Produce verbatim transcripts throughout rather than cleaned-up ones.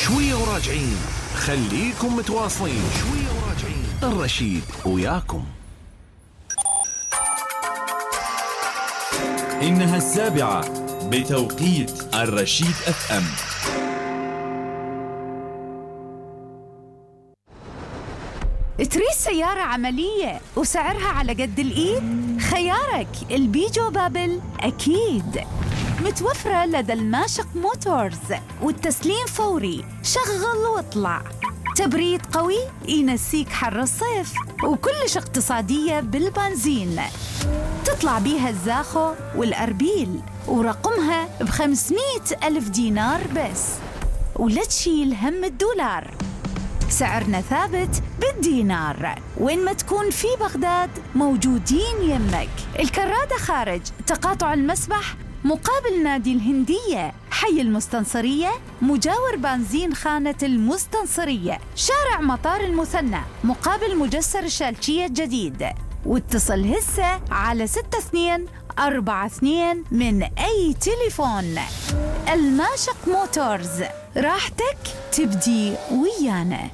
شوية وراجعين، خليكم متواصلين. شوية وراجعين، الرشيد وياكم. إنها السابعة بتوقيت الرشيد اف ام. تريد سيارة عملية وسعرها على قد الإيد؟ خيارك البيجو بابل أكيد. متوفرة لدى الماشق موتورز، والتسليم فوري، شغل واطلع. تبريد قوي ينسيك حر الصيف، وكلش اقتصادية بالبنزين. تطلع بيها الزاخو والأربيل، ورقمها بخمسمائة ألف دينار بس، ولا تشيل هم الدولار. سعرنا ثابت بالدينار، وين ما تكون في بغداد موجودين يمك. الكرادة خارج تقاطع المسبح مقابل نادي الهندية، حي المستنصرية مجاور بنزين خانة المستنصرية، شارع مطار المثنى مقابل مجسر الشالشية الجديد. واتصل هسه على ستة اثنين أربعة اثنين من أي تليفون. الماشق موتورز، راحتك تبدي ويانا.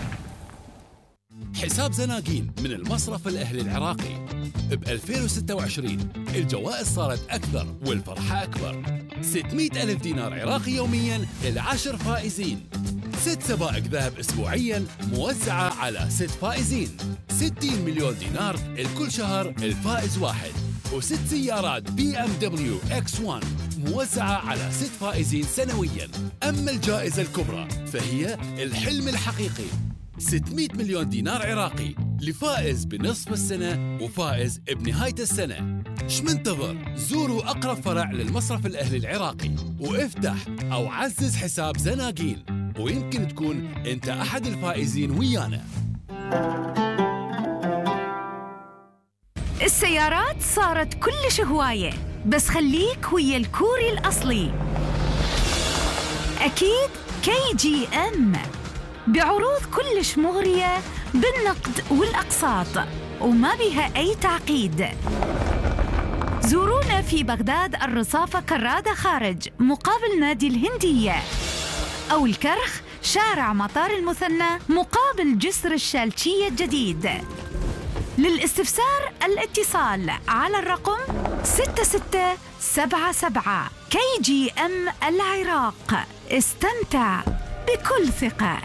حساب زناقين من المصرف الأهلي العراقي. ب ألفين وستة وعشرين الجوائز صارت أكثر والفرحة أكبر. ستمائة ألف دينار عراقي يومياً للعشر فائزين. ست سبائك ذهب أسبوعياً موزعة على ست فائزين. ستين مليون دينار الكل شهر الفائز واحد. وست سيارات بي ام دبليو اكس واحد موزعة على ست فائزين سنوياً. أما الجائزة الكبرى فهي الحلم الحقيقي، ستمائة مليون دينار عراقي لفائز بنصف السنة وفائز بنهاية السنة. شمنتظر؟ زوروا أقرب فرع للمصرف الأهلي العراقي وافتح أو عزز حساب زناقين، ويمكن تكون أنت أحد الفائزين ويانا. السيارات صارت كلش هواية، بس خليك ويا الكوري الأصلي. أكيد كي جي أم بعروض كلش مغرية بالنقد والأقساط، وما بها أي تعقيد. زورونا في بغداد الرصافة كرادة خارج مقابل نادي الهندية، أو الكرخ شارع مطار المثنى مقابل جسر الشالشية الجديد. للاستفسار الاتصال على الرقم ستة ستة سبعة سبعة. كي جي أم العراق، استمتع بكل ثقة.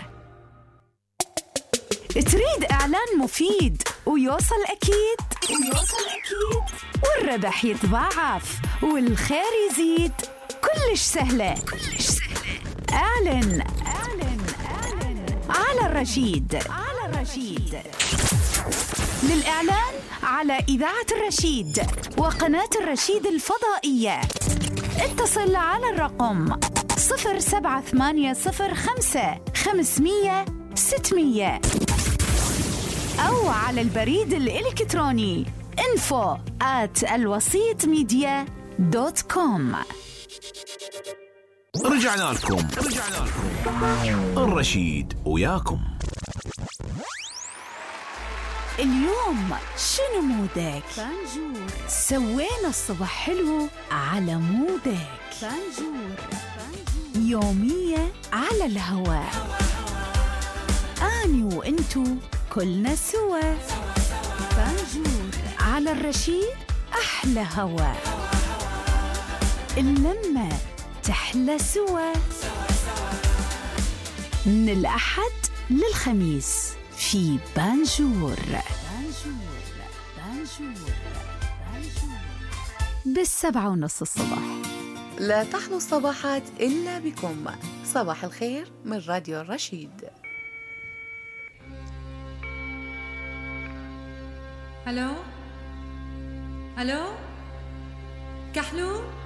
تريد إعلان مفيد ويوصل أكيد ويوصل أكيد والربح يتضاعف والخير يزيد؟ كلش سهلة كلش سهلة. أعلن أعلن أعلن على الرشيد على الرشيد. للإعلان على إذاعة الرشيد وقناة الرشيد الفضائية اتصل على الرقم صفر سبعة ثمانية صفر خمسة خمسمية ستمية، أو على البريد الإلكتروني info at الوسيط ميديا دوت كوم. رجعنا لكم رجعنا لكم الرشيد وياكم. اليوم شنو مودك؟ فانجور. سوينا الصبح حلو على مودك. فانجور. يومية على الهواء، أني وإنتو كلنا سوا. فانجور على الرشيد، أحلى هواء، اللمة تحلى سوا. من الأحد للخميس في بانجور. بانجور بانجور بانجور بالسبعة ونص الصبح. لا تحلو الصباحات إلا بكم. صباح الخير من راديو الرشيد. ألو ألو كحلو.